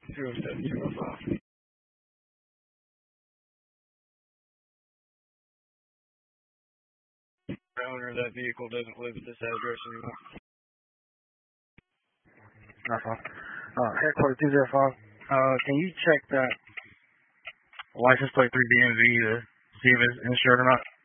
0705. The owner of that vehicle doesn't live at this address anymore. That's all. Headquarters 205. Can you check that license plate 3 DMV to see if it's insured or not?